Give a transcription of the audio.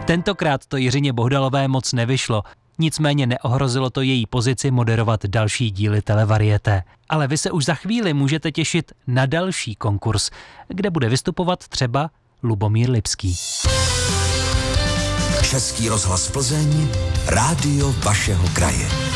Tentokrát to Jiřině Bohdalové moc nevyšlo, nicméně neohrozilo to její pozici moderovat další díly Televarieté. Ale vy se už za chvíli můžete těšit na další konkurs, kde bude vystupovat třeba Lubomír Lipský. Český rozhlas Plzeň, rádio vašeho kraje.